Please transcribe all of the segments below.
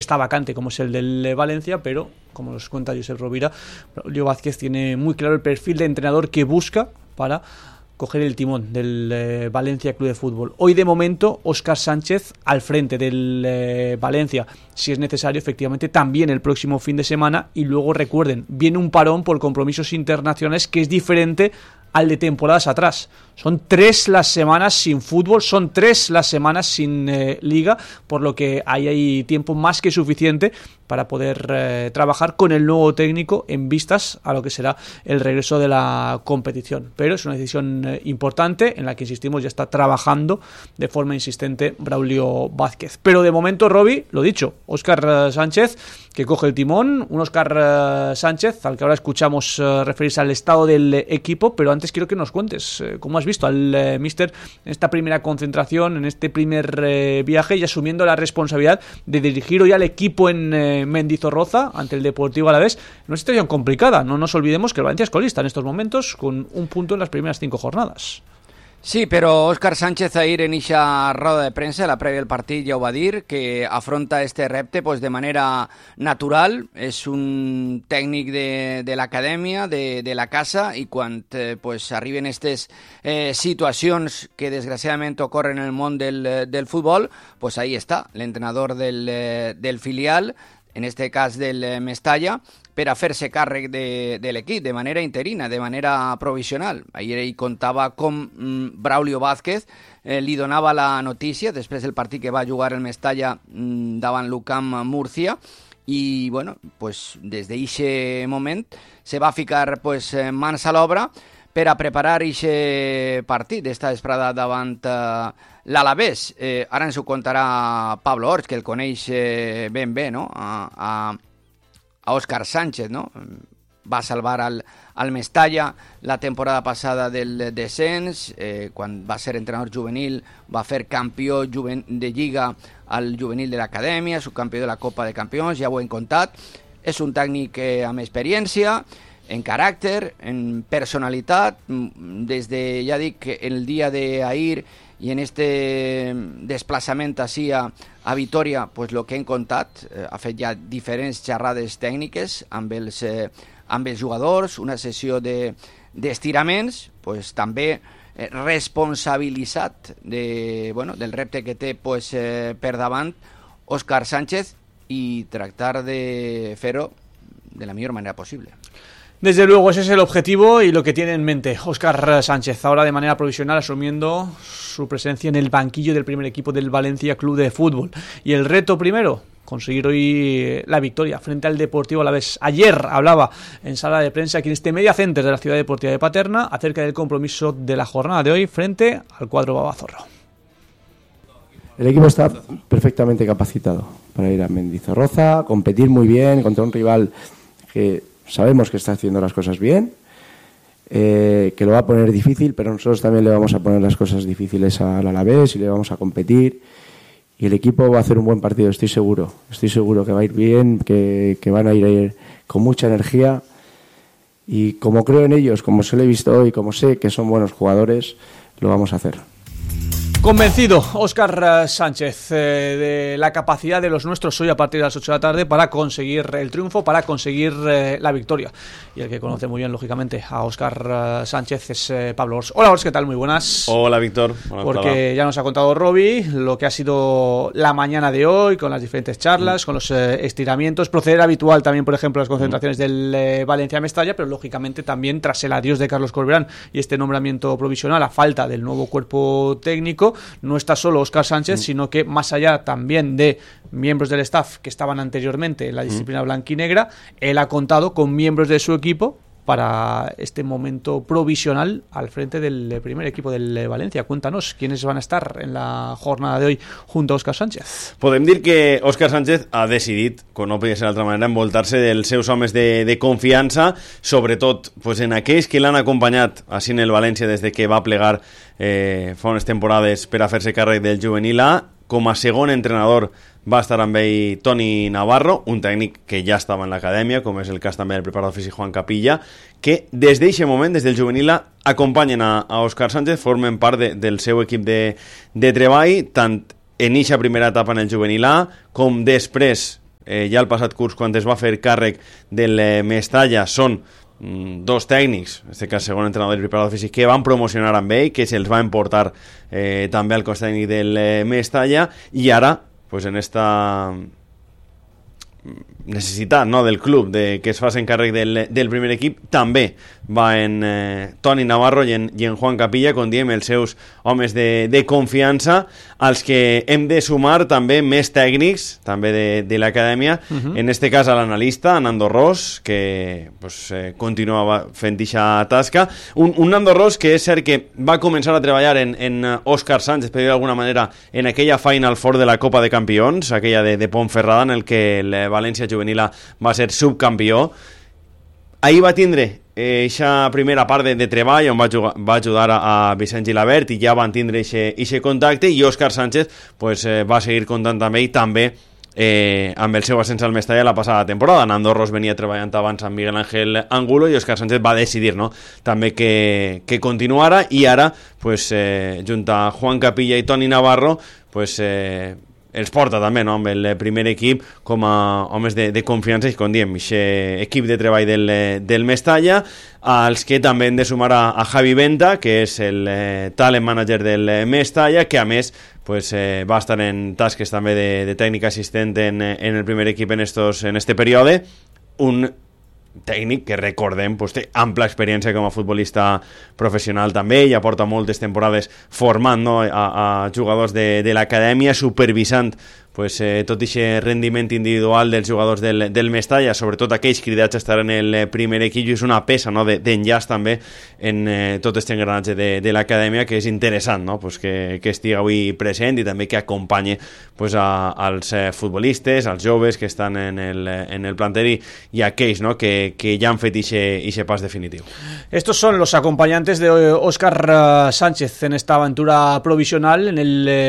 está vacante como es el del Valencia, pero como nos cuenta Josep Rovira, Braulio Vázquez tiene muy claro el perfil de entrenador que busca para coger el timón del Valencia Club de Fútbol. Hoy de momento Óscar Sánchez al frente del Valencia, si es necesario efectivamente también el próximo fin de semana, y luego recuerden, viene un parón por compromisos internacionales que es diferente al de temporadas atrás. Son 3 las semanas sin fútbol, son 3 las semanas sin liga, por lo que ahí hay tiempo más que suficiente para poder trabajar con el nuevo técnico en vistas a lo que será el regreso de la competición. Pero es una decisión importante en la que, insistimos, ya está trabajando de forma insistente Braulio Vázquez. Pero de momento, Robi, lo dicho, Óscar Sánchez, que coge el timón, un Óscar Sánchez al que ahora escuchamos referirse al estado del equipo, pero antes quiero que nos cuentes cómo has visto al míster en esta primera concentración, en este primer viaje, y asumiendo la responsabilidad de dirigir hoy al equipo en Mendizorroza ante el Deportivo Alavés, en una situación complicada. No nos olvidemos que el Valencia es colista en estos momentos con un punto en las primeras 5 jornadas. Sí, però Óscar Sánchez ahir en eixa roda de premsa, la prèvia del partit, ja ho va dir, que afronta este repte pues, de manera natural. És un tècnic de l'acadèmia, de la casa, i quan pues, arriben aquestes situacions que desgraciadament ocorren en el món del futbol, pues ahí està, l'entrenador del filial, en este cas del Mestalla, per a fer-se càrrec de l'equip de manera interina, de manera provisional. Ahir ell contava com Braulio Vázquez li donava la notícia després del partit que va jugar el Mestalla davant l'UCAM Múrcia, i bueno, pues, des d'aquest moment se va ficar pues, mans a l'obra per a preparar aquest partit d'esta vesprada davant l'Alavés. Ara ens ho contarà Pablo Orts, que el coneix ben bé, no? a Óscar Sánchez, no? Va salvar al Mestalla la temporada passada del descens, quan va ser entrenador juvenil, va fer campió de Lliga al juvenil de l'acadèmia, subcampió de la Copa de Campions, ja ho hem contat. És un tècnic amb experiència, en caràcter, en personalitat. Des de, ja dic, el dia d'ahir i en este desplaçament així a Vitoria, pues lo que hem contat, ha fet ja diferents xerrades tècniques amb els jugadors, una sessió d'estiraments, pues també responsabilitzat del repte que té pues, per davant Óscar Sánchez, i tractar de fer-ho de la millor manera possible. Desde luego ese es el objetivo y lo que tiene en mente Óscar Sánchez, ahora de manera provisional asumiendo su presencia en el banquillo del primer equipo del Valencia Club de Fútbol. Y el reto primero, conseguir hoy la victoria frente al Deportivo Alavés. Ayer hablaba en sala de prensa aquí en este Media Center de la Ciudad Deportiva de Paterna acerca del compromiso de la jornada de hoy frente al cuadro Babazorro. El equipo está perfectamente capacitado para ir a Mendizorroza, competir muy bien contra un rival que sabemos que está haciendo las cosas bien, que lo va a poner difícil, pero nosotros también le vamos a poner las cosas difíciles al Alavés y le vamos a competir. Y el equipo va a hacer un buen partido, estoy seguro que va a ir bien, que van a ir con mucha energía. Y como creo en ellos, como se lo he visto hoy, como sé que son buenos jugadores, lo vamos a hacer. Convencido Óscar Sánchez de la capacidad de los nuestros hoy a partir de las 8 de la tarde para conseguir el triunfo, para conseguir la victoria. Y el que conoce muy bien, lógicamente, a Óscar Sánchez es Pablo Ors. Hola Ors, ¿qué tal? Muy buenas. Hola Víctor. Hola, porque ya nos ha contado Robi lo que ha sido la mañana de hoy, con las diferentes charlas, con los estiramientos, proceder habitual también, por ejemplo, las concentraciones del Valencia Mestalla, pero lógicamente también tras el adiós de Carlos Corberán y este nombramiento provisional a falta del nuevo cuerpo técnico, no está solo Óscar Sánchez, sino que más allá también de miembros del staff que estaban anteriormente en la disciplina blanquinegra, él ha contado con miembros de su equipo para este momento provisional al frente del primer equipo del Valencia. Cuéntanos, ¿quiénes van a estar en la jornada de hoy junto a Óscar Sánchez? Podem dir que Óscar Sánchez ha decidit, com no podia ser d'altra manera, envoltar-se dels seus homes de confiança, sobretot pues, en aquells que l'han acompanyat així en el València des de que va plegar fa unes temporades per a fer-se càrrec del juvenil A. Com a segon entrenador va estar amb ell Toni Navarro, un tècnic que ja estava en l'acadèmia, com és el cas també del preparador físic Juan Capilla, que des d'aquest moment, des del juvenil A, acompanyen a Óscar Sánchez, formen part del seu equip de treball, tant en eixa primera etapa en el juvenil A, com després ja el passat curs quan es va fer càrrec del Mestalla són dos tècnics, en aquest cas segon entrenador i preparador físic, que van promocionar amb ell, que se'ls va emportar també al cos tècnic del Mestalla, i ara pues en esta necessitat, no, del club que es facin càrrec del primer equip, també va en Toni Navarro i en Juan Capilla, com diem, els seus homes de confiança, als que hem de sumar també més tècnics també de l'acadèmia, en este cas a l'analista Nando Ros, que pues, continuava fent aquesta tasca, un Nando Ros que és cert que va començar a treballar en Òscar Sánchez, per dir d'alguna manera, en aquella Final Four de la Copa de Campions, aquella de Pontferrada, en el que el València Juvenil va ser subcampió. Ahir va tindre aquesta primera part de treball on va ajudar a Vicent Gilabert i ja van tindre aquest contacte, i Òscar Sánchez pues, va seguir comptant amb ell també amb el seu ascens al Mestalla la passada temporada. Nando Ros venia treballant abans amb Miguel Ángel Angulo i Òscar Sánchez va decidir, no, també que continuara, i ara pues, junt a Juan Capilla i Toni Navarro pues, els porta també, no, amb el primer equip com a homes de confiança, i com diem, aquest equip de treball del Mestalla, als que també hem de sumar a Javi Venta, que és el talent manager del Mestalla, que a més pues, va estar en tasques també de tècnic assistent en el primer equip en este període, un tècnic que recordem pues, té ampla experiència com a futbolista professional també, ja porta moltes temporades formant, no, a jugadors de l'acadèmia, supervisant pues, tot aquest rendiment individual dels jugadors del Mestalla, sobretot aquells cridats a estar en el primer equip, i és una peça, no, d'enllaç també en tot aquest engranatge de l'acadèmia, que és interessant, no, pues, que estigui avui present i també que acompanyi pues, als futbolistes, als joves que estan en el planter, i aquells, no, que ya han fet ese pas definitivo. Estos son los acompañantes de Óscar Sánchez en esta aventura provisional en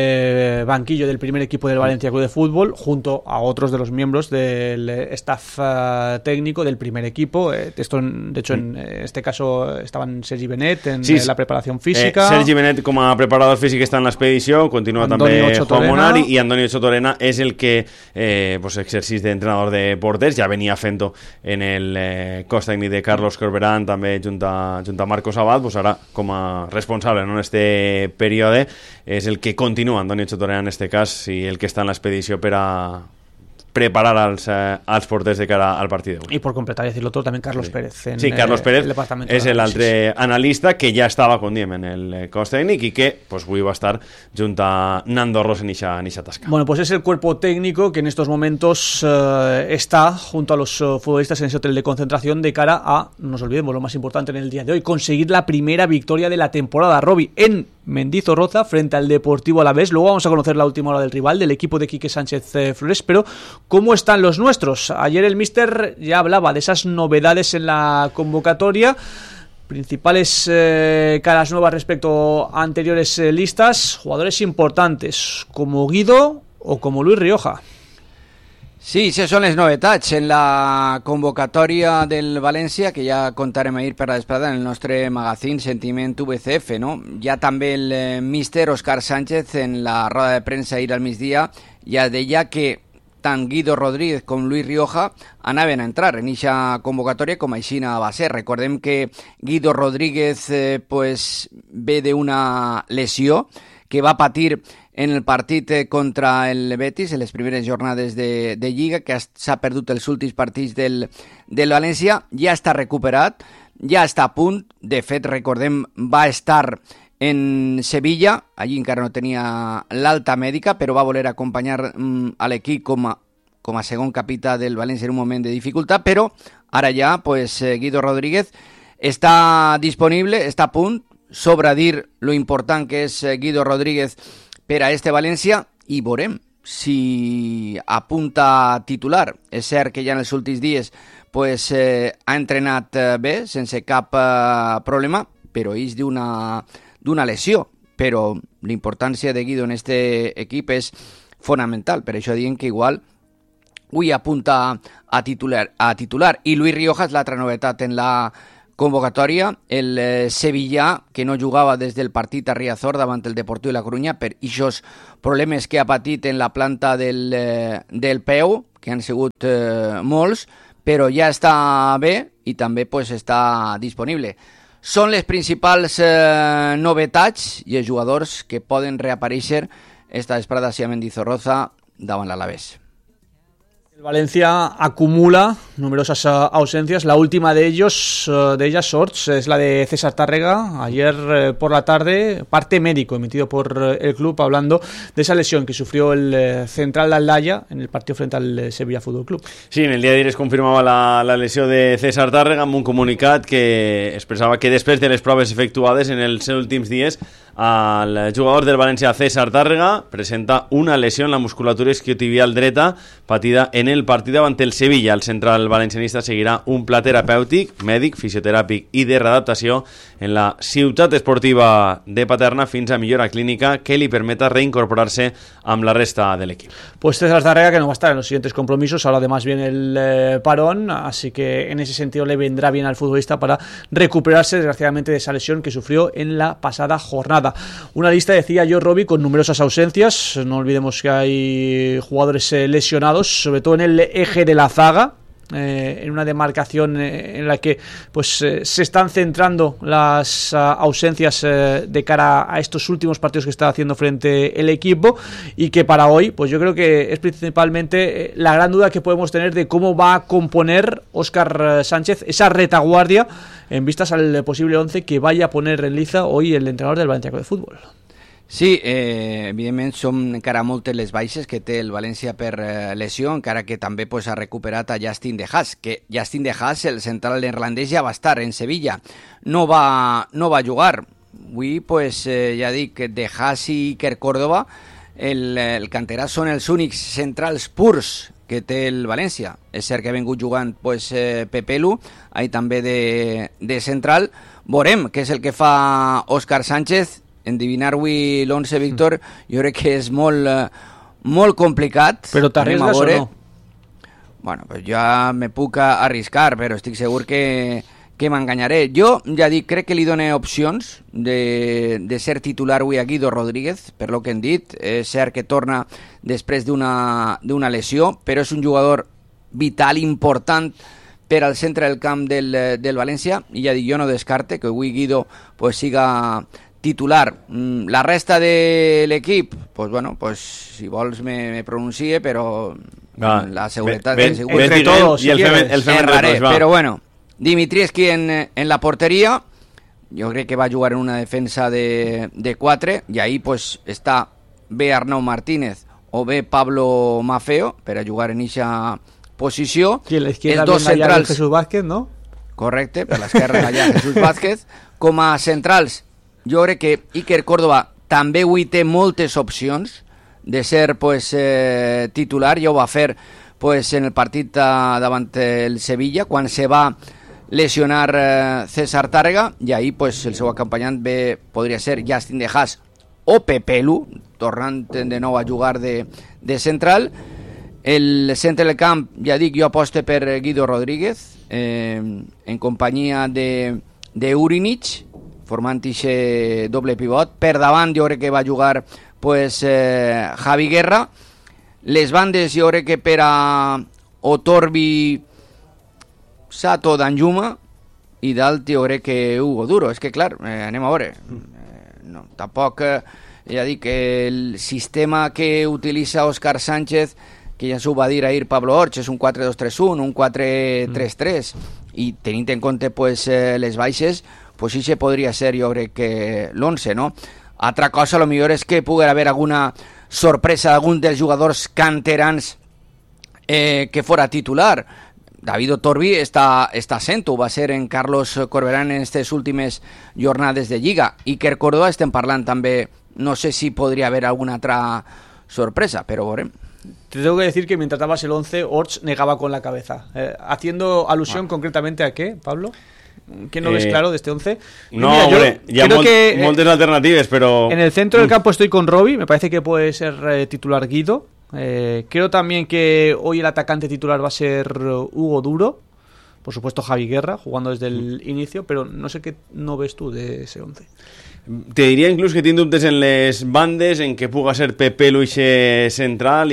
el banquillo del primer equipo del Valencia Club de Fútbol, junto a otros de los miembros del staff técnico del primer equipo. De hecho, en este caso estaban Sergi Benet en la preparación física. Sergi Benet com a preparador físic està en l'expedició, continua també Juan Monar, i Antonio Chotorena és el que pues, exercís d'entrenador de porters, ja venia fent-ho en el cos tècnic de Carlos Corberán, també junt a Marcos Abad, pues ara com a responsable, no, en este període és el que continua Antonio Chotorena en este cas, i el que està en l'expedició per a preparar als porters de cara al partit d'avui. Y por completar y decirlo todo, también Carlos Pérez. Carlos Pérez és l'altre analista que ja estava, com diem, en el cos tècnic, i que pues, avui va estar junt a Nando Ros en eixa tasca. Bueno, pues es el cuerpo técnico que en estos momentos está junto a los futbolistas en ese hotel de concentración de cara a, no nos olvidemos, lo más importante en el día de hoy, conseguir la primera victoria de la temporada, Robi, en Mendizorroza frente al Deportivo Alavés. Luego vamos a conocer la última hora del rival, del equipo de Quique Sánchez Flores, pero ¿cómo están los nuestros? Ayer el míster ya hablaba de esas novedades en la convocatoria, principales caras nuevas respecto a anteriores listas, jugadores importantes como Guido o como Luis Rioja. Sí, això són les novetats en la convocatòria del València, que ja contarem ahir per la vesprada en el nostre magazín Sentiment VCF, no? Ja també el míster Òscar Sánchez en la roda de premsa ahir al migdia ja deia que tant Guido Rodríguez com Luis Rioja anaven a entrar en aquesta convocatòria, com així va ser. Recordem que Guido Rodríguez pues, ve d'una lesió que va patir en el partit contra el Betis, en les primeres jornades de Lliga, que s'ha perdut els últims partits del València, ja està recuperat, ja està a punt. De fet, recordem, va estar en Sevilla, allí encara no tenia l'alta mèdica, però va voler acompanyar a l'equip com a segon capità del València en un moment de dificultat, però ara ja pues, Guido Rodríguez està disponible, està a punt. Sobra dir lo important que és Guido Rodríguez per a este València, i veurem si apunta titular. És cert que ja en els últims dies pues, ha entrenat bé, sense cap problema, però és d'una lesió. Però l'importància de Guido en este equip és fonamental, per això diem que igual avui apunta a titular. I Luis Rioja és l'altra novetat en la convocatòria. El Sevilla, que no jugava des del partit a Riazor davant el Deportiu de la Corunya per aquests problemes que ha patit en la planta del peu, que han sigut molts, però ja està bé i també pues, està disponible. Són les principals novetats i els jugadors que poden reaparèixer esta vesprada a Mendizorroza davant l'Alavés. El Valencia acumula numerosas ausencias. La última de ellas, Sorts, es la de César Tárrega. Ayer por la tarde, parte médico emitido por el club hablando de esa lesión que sufrió el central de Aldaya en el partido frente al Sevilla Fútbol Club. Sí, en el dia d'ahir es confirmava la lesió de César Tárrega amb un comunicat que expressava que després de les proves efectuades en els últims dies el jugador del València César Tárrega presenta una lesió en la musculatura isquiotibial dreta patida en el partit davant el Sevilla. El central valencianista seguirà un pla terapèutic, mèdic, fisioteràpic i de readaptació en la ciutat esportiva de Paterna fins a millora clínica que li permeta reincorporar-se amb la resta de l'equip. Pues César Tárrega, que no va a estar en los siguientes compromisos, ahora además viene el parón, así que en ese sentido le vendrá bien al futbolista para recuperarse desgraciadamente de esa lesión que sufrió en la pasada jornada. Una lista, decía yo, Roby, con numerosas ausencias. No olvidemos que hay jugadores lesionados, sobre todo en el eje de la zaga, en una demarcación en la que pues se están centrando las ausencias de cara a estos últimos partidos que está haciendo frente el equipo, y que para hoy pues yo creo que es principalmente la gran duda que podemos tener de cómo va a componer Óscar Sánchez esa retaguardia en vistas al posible 11 que vaya a poner en liza hoy el entrenador del Valencia Club de Fútbol. Sí, evidentment són encara moltes les baixes que té el València per lesió, encara que també pues, ha recuperat a Justin De Haas, que Justin De Haas, el central neerlandès, ja va estar en Sevilla, no va jugar. Avui, pues, ja dic que De Haas i Iker Córdoba, el canterà, són els únics centrals purs que té el València. És cert que ha vingut jugant pues, Pepelu, ahí també de central. Veurem què és el que fa Óscar Sánchez. Endivinar avui l'11, Víctor, jo crec que és molt complicat. Però t'arrisques o no? Bueno, pues ja me puc arriscar, però estic segur que m'enganyaré. Jo ja dic, crec que li dono opcions de ser titular avui a Guido Rodríguez, per lo que hem dit. És cert que torna després d'una lesió, però és un jugador vital, important per al centre del camp del València, i ja dic, jo no descarte que avui Guido pues, siga titular. La resta de l'equip, pues bueno, pues si vols me pronuncie, però la seguretat entre todos, si el erraré, però bueno, Dimitrievski en la porteria, jo crec que va jugar en una defensa de 4, i ahí pues està bé Arnau Martínez o bé Pablo Maffeo per a jugar en eixa posició. I a l'esquerra dos centrals, Jesús Vázquez, no? Correcte, per l'esquerra allà Jesús Vázquez. Com a centrals, jo crec que Iker Córdoba també avui té moltes opcions de ser pues, titular. Ja ho va fer pues, en el partit davant el Sevilla, quan se va lesionar César Tárrega, i ahí pues, el seu acompanyant podria ser Justin De Haas o Pepelu, tornant de nou a jugar de central. El centre del camp, ja dic, jo aposto per Guido Rodríguez, en companyia de Urinic, formant aquest doble pivot. Per davant jo crec que va jugar pues, Javi Guerra. Les bandes jo crec que per a Otorbi, Sato, Danjuma, i dalt jo crec que Hugo Duro. És que clar, anem a veure, no, tampoc ja dic que el sistema que utilitza Óscar Sánchez, que ja s'ho va dir ahir Pablo Orch, és un 4-2-3-1, un 4-3-3, i tenint en compte pues, les baixes, pues sí se podria ser, jo crec que l'11, no? Altra cosa, a lo millor és que pugui haver alguna sorpresa d'algun dels jugadors canterans que fora titular. David Otorbi està sent-ho, va ser en Carlos Corberán en aquestes últimes jornades de Lliga. Iker Córdoba estem parlant també, no sé si podria haver alguna altra sorpresa, però veurem. Te tengo que decir que mientras dabas el 11, Orch negaba con la cabeza. Haciendo alusión concretamente a qué, Pablo? ¿Qué no ves claro de este 11? No, mira, hombre, hi ha moltes alternatives, però... En el centro del campo estoy con Robbie, me parece que puede ser titular Guido. Creo también que hoy el atacante titular va a ser Hugo Duro. por supuesto Javi Guerra jugando desde el inicio, pero no sé qué no ves tú de ese 11. Te diria inclús que tinc dubtes en les bandes, en que puga ser Pepe l'Uixe central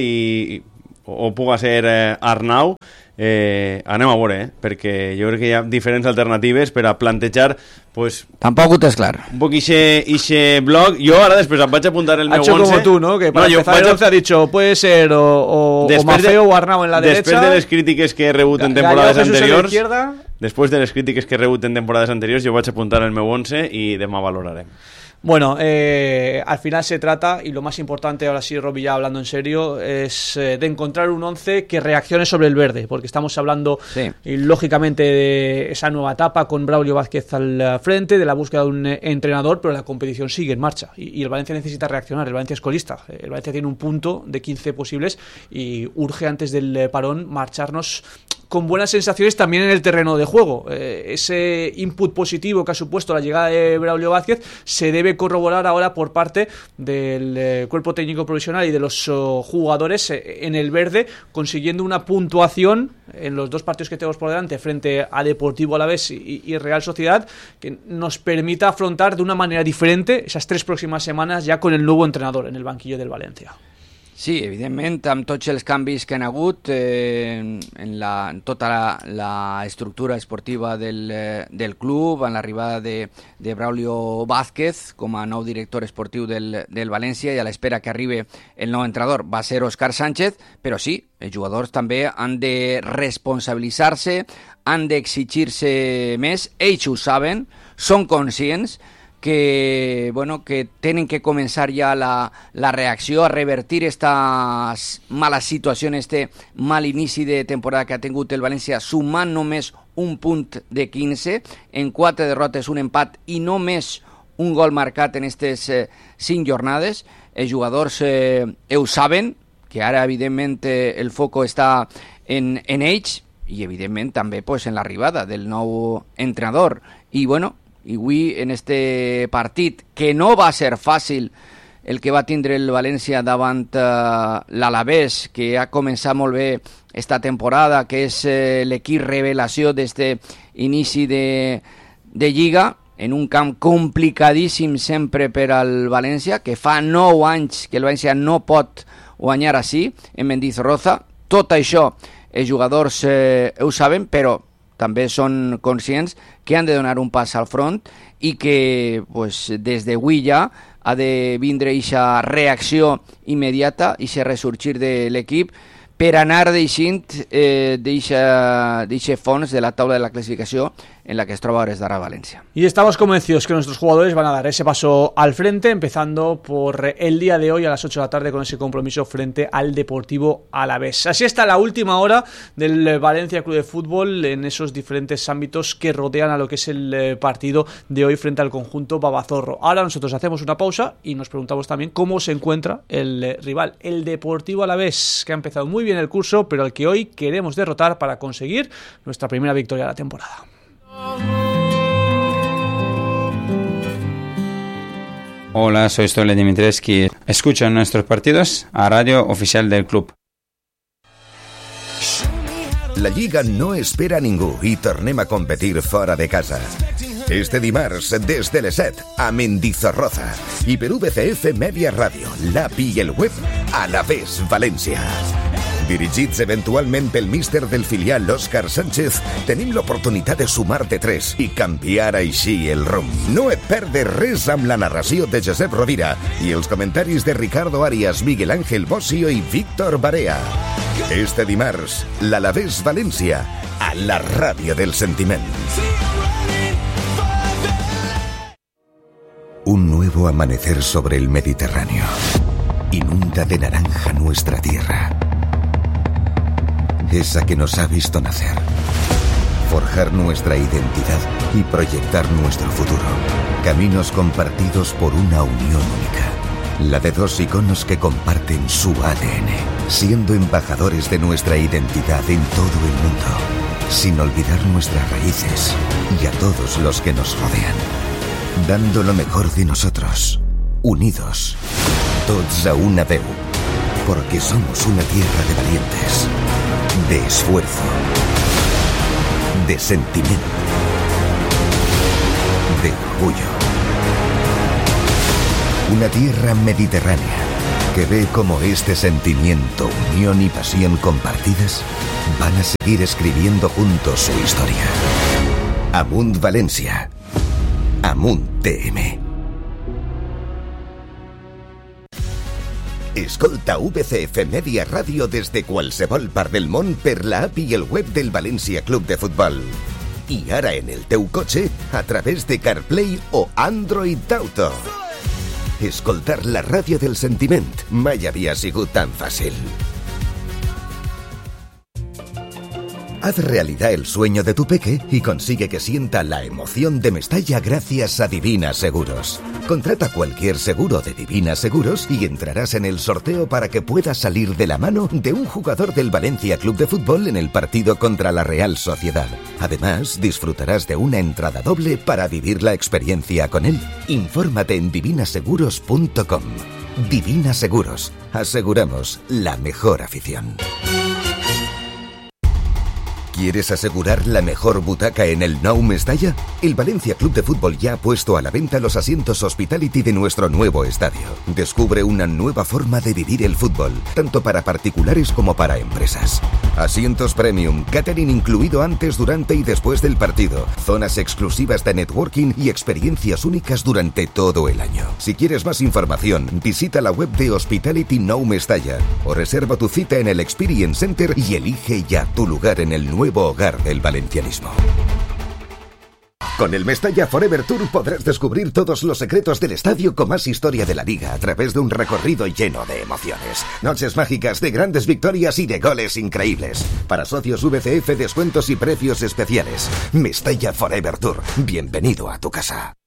o puga ser Arnau. Anem a veure, perquè jo crec que hi ha diferents alternatives per a plantejar pues, tampoc ho tens clar. Un poc ixe bloc. Jo ara després em vaig apuntar el meu 11. Como tú, ¿no? Que para empezar el 11 ha dicho puede ser o Mafeo o Arnau en la derecha. Després de les crítiques que he rebut en temporades anteriors, després de les crítiques que he rebut en temporades anteriors, jo vaig apuntar el meu 11 i demà valorarem. Bueno, al final se trata, y lo más importante, ahora sí, Robbie, ya hablando en serio, es de encontrar un 11 que reaccione sobre el verde, porque estamos hablando, lógicamente, de esa nueva etapa con Braulio Vázquez al frente, de la búsqueda de un entrenador, pero la competición sigue en marcha, y el Valencia necesita reaccionar. El Valencia es colista, el Valencia tiene un punto de 15 posibles y urge antes del parón marcharnos con buenas sensaciones también en el terreno de juego. Ese input positivo que ha supuesto la llegada de Braulio Vázquez se debe corroborar ahora por parte del cuerpo técnico provisional y de los jugadores en el verde, consiguiendo una puntuación en los dos partidos que tenemos por delante frente a Deportivo Alavés y Real Sociedad que nos permita afrontar de una manera diferente esas 3 próximas semanas ya con el nuevo entrenador en el banquillo del Valencia. Sí, evidentment, amb tots els canvis que han hagut en tota la estructura esportiva del club, en l'arribada de Braulio Vázquez com a nou director esportiu del València i a l'espera que arribi el nou entrenador va ser Óscar Sánchez, però sí, els jugadors també han de responsabilitzar-se, han d'exigir-se més, ells ho saben, són conscients que tenen que començar ja la reacció a revertir esta mala situació, este mal inici de temporada que ha tingut el València, sumant només un punt de 15 en 4 derrotes, un empat i només un gol marcat en aquestes 5 jornades. Els jugadors ho saben, que ara evidentment el foco està en ells i evidentment també en l'arribada del nou entrenador. I i avui en este partit, que no va ser fàcil el que va tindre el València davant l'Alavés, que ha començat molt bé esta temporada, que és l'equip revelació d'este inici de Lliga, en un camp complicadíssim sempre per al València, que fa 9 anys que el València no pot guanyar així, en Mendizorroza. Tot això els jugadors ho saben, però també són conscients que han de donar un pas al front i que des d'avui ja ha de vindre aquesta reacció immediata i se ressorgir de l'equip per anar deixint d'aquest fons de la taula de la clasificació en la que es troba ahora València. Y estamos convencidos que nuestros jugadores van a dar ese paso al frente, empezando por el día de hoy a las 8 de la tarde con ese compromiso frente al Deportivo Alavés. Así está la última hora del Valencia Club de Fútbol en esos diferentes ámbitos que rodean a lo que es el partido de hoy frente al conjunto babazorro. Ahora nosotros hacemos una pausa y nos preguntamos también cómo se encuentra el rival, el Deportivo Alavés, que ha empezado muy bien el curso, pero al que hoy queremos derrotar para conseguir nuestra primera victoria de la temporada. Hola, soy Stole Dimitrescu. Escuchan nuestros partidos a Radio Oficial del Club. La Lliga no espera a ningú i tornem a competir fora de casa. Este dimarts, des de les 7, a Mendizorroza i per VCF Media Ràdio, l'API i el web Alavés València. Dirigits eventualment pel míster del filial Óscar Sánchez, tenim l'oportunitat de sumar-te 3 i canviar així el rumb. No et perdes res amb la narració de Josep Rovira i els comentaris de Ricardo Arias, Miguel Ángel Bossio i Víctor Barea. Este dimarts, l'Alavés València, a la ràdio del sentiment. Un nuevo amanecer sobre el Mediterráneo. Inunda de naranja nuestra tierra. Esa que nos ha visto nacer, forjar nuestra identidad y proyectar nuestro futuro. Caminos compartidos por una unión única. La de dos iconos que comparten su ADN, siendo embajadores de nuestra identidad en todo el mundo, sin olvidar nuestras raíces y a todos los que nos rodean. Dando lo mejor de nosotros, unidos, tots a una veu, porque somos una tierra de valientes, de esfuerzo, de sentimiento, de orgullo. Una tierra mediterránea que ve cómo este sentimiento, unión y pasión compartidas van a seguir escribiendo juntos su historia. Amunt València. Amunt TM. Escolta VCF Media Ràdio des de qualsevol part del món per la app i el web del València Club de Futbol. I ara en el teu cotxe a través de CarPlay o Android Auto. Escoltar la ràdio del sentiment mai havia sigut tan fàcil. Haz realidad el sueño de tu peque y consigue que sienta la emoción de Mestalla gracias a Divina Seguros. Contrata cualquier seguro de Divina Seguros y entrarás en el sorteo para que puedas salir de la mano de un jugador del Valencia Club de Fútbol en el partido contra la Real Sociedad. Además, disfrutarás de una entrada doble para vivir la experiencia con él. Infórmate en divinaseguros.com. Divina Seguros. Aseguramos la mejor afición. ¿Quieres asegurar la mejor butaca en el Nou Mestalla? El Valencia Club de Fútbol ya ha puesto a la venta los asientos Hospitality de nuestro nuevo estadio. Descubre una nueva forma de vivir el fútbol, tanto para particulares como para empresas. Asientos premium, catering incluido antes, durante y después del partido, zonas exclusivas de networking y experiencias únicas durante todo el año. Si quieres más información, visita la web de Hospitality Nou Mestalla o reserva tu cita en el Experience Center y elige ya tu lugar en el nuevo hogar del valencianismo. Con el Mestalla Forever Tour podrás descubrir todos los secretos del estadio con más historia de la liga a través de un recorrido lleno de emociones. Noches mágicas de grandes victorias y de goles increíbles. Para socios VCF, descuentos y precios especiales. Mestalla Forever Tour. Bienvenido a tu casa.